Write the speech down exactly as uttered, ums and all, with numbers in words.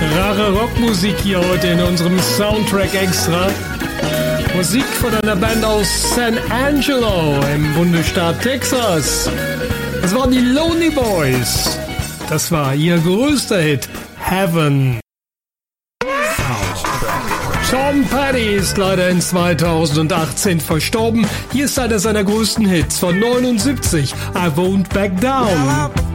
Rare Rockmusik hier heute in unserem Soundtrack Extra. Musik von einer Band aus San Angelo im Bundesstaat Texas. Das waren die Lonely Boys. Das war ihr größter Hit, Heaven. Tom Petty ist leider in zweitausendachtzehn verstorben. Hier ist einer seiner größten Hits von neunundsiebzig, I Won't Back Down.